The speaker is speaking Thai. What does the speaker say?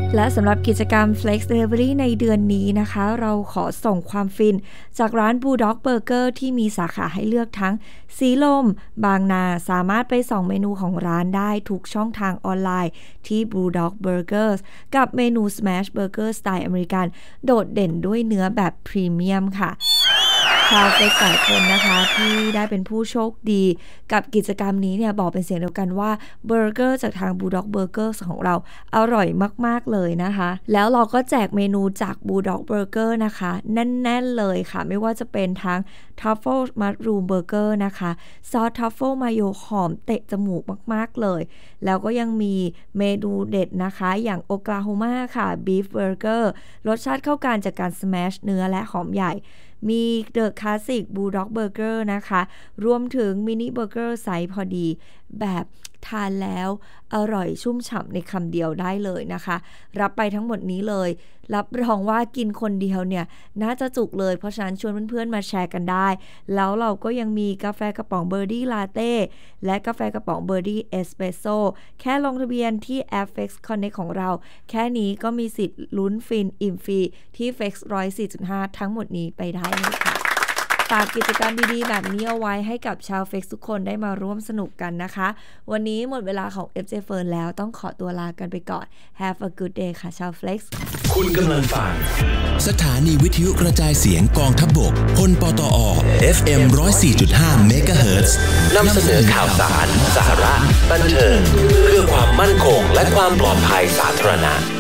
และสำหรับกิจกรรม Flex Delivery ในเดือนนี้นะคะเราขอส่งความฟินจากร้าน Bulldog Burger ที่มีสาขาให้เลือกทั้งสีลมบางนาสามารถไปส่องเมนูของร้านได้ทุกช่องทางออนไลน์ที่ Bulldog Burgers กับเมนู Smash Burger สไตล์อเมริกันโดดเด่นด้วยเนื้อแบบพรีเมียมค่ะชาวเฟซหลายคนนะคะที่ได้เป็นผู้โชคดีกับกิจกรรมนี้เนี่ยบอกเป็นเสียงเดียวกันว่าเบอร์เกอร์จากทาง Bulldog Burgers ของเราอร่อยมากๆเลยนะคะแล้วเราก็แจกเมนูจาก Bulldog Burger นะคะแน่นๆเลยค่ะไม่ว่าจะเป็นทั้ง Truffle Mushroom Burger นะคะซอส Truffle Mayo หอมเตะจมูกมากๆเลยแล้วก็ยังมีเมนูเด็ดนะคะอย่าง Oklahoma ค่ะ Beef Burger รสชาติเข้ากันจากการ smash เนื้อและหอมใหญ่มีเดอะคลาสสิกบูลด็อกเบอร์เกอร์นะคะรวมถึงมินิเบอร์เกอร์ไซส์พอดีแบบทานแล้วอร่อยชุ่มฉ่ำในคำเดียวได้เลยนะคะรับไปทั้งหมดนี้เลยรับรองว่ากินคนเดียวเนี่ยน่าจะจุกเลยเพราะฉะนั้นชวนเพื่อนๆมาแชร์กันได้แล้วเราก็ยังมีกาแฟกระป๋องเบอร์ดี้ลาเต้และกาแฟกระป๋องเบอร์ดี้เอสเปรสโซ่แค่ลงทะเบียนที่แอป Flex Connect ของเราแค่นี้ก็มีสิทธิ์ลุ้นฟินอิ่มฟรีที่ Flex 104.5 ทั้งหมดนี้ไปได้เลยค่ะฝากกิจกรรมดีๆแบบนี้เอาไว้ให้กับชาว Flex ทุกคนได้มาร่วมสนุกกันนะคะวันนี้หมดเวลาของ FJ Fern แล้วต้องขอตัวลากันไปก่อน Have a good day ค่ะชาว Flex คุณกำลังฟังสถานีวิทยุกระจายเสียงกองทัพบกพลปตอ FM 104.5 เมกะเฮิรตซ์นำเสนอข่าวสารสาระบันเทิงเพื่อความมั่นคงและความปลอดภัยสาธารณะ